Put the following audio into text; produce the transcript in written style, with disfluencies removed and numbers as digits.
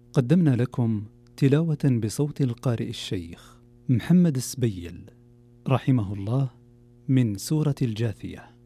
قدمنا لكم تلاوة بصوت القارئ الشيخ محمد السبيل رحمه الله من سورة الجاثية.